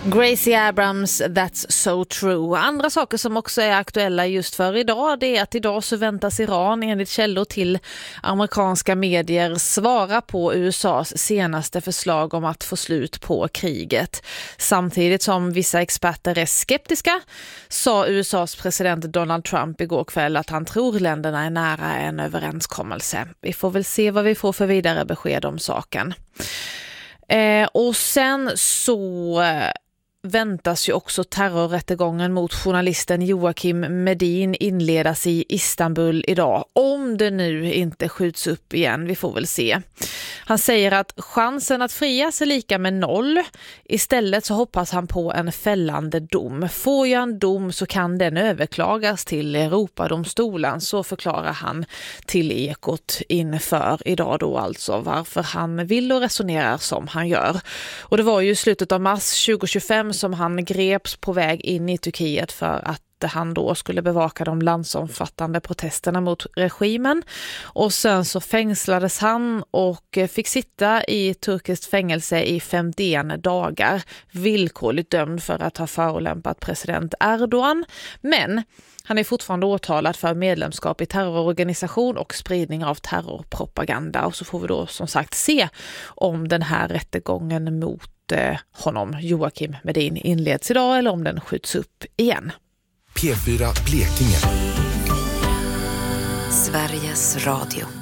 Gracie Abrams, That's So True. Andra saker som också är aktuella just för idag, det är att idag så väntas Iran enligt källor till amerikanska medier svara på USAs senaste förslag om att få slut på kriget. Samtidigt som vissa experter är skeptiska sa USAs president Donald Trump igår kväll att han tror länderna är nära en överenskommelse. Vi får väl se vad vi får för vidare besked om saken. Och sen så väntas ju också terrorrättegången mot journalisten Joakim Medin inledas i Istanbul idag. Om det nu inte skjuts upp igen, vi får väl se. Han säger att chansen att frias är lika med 0. Istället så hoppas han på en fällande dom. Får jag en dom så kan den överklagas till Europadomstolen, så förklarar han till Ekot inför idag då alltså varför han vill och resonerar som han gör. Och det var ju i slutet av mars 2025 som han greps på väg in i Turkiet för att han då skulle bevaka de landsomfattande protesterna mot regimen. Och sen så fängslades han och fick sitta i turkiskt fängelse i 51 dagar. Villkorligt dömd för att ha förolämpat president Erdogan. Men han är fortfarande åtalad för medlemskap i terrororganisation och spridning av terrorpropaganda. Och så får vi då som sagt se om den här rättegången mot honom, Joakim Medin, inleds idag eller om den skjuts upp igen. P4 Blekinge. Sveriges Radio.